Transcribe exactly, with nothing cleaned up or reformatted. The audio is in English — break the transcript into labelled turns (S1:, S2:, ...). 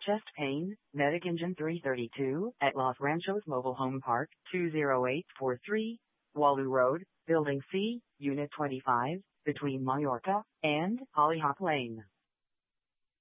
S1: Chest Pain, Medic Engine three thirty-two, at Los Ranchos Mobile Home Park, two zero eight four three, Walu Road, Building C, Unit twenty-five, between Mallorca and Hollyhock Lane.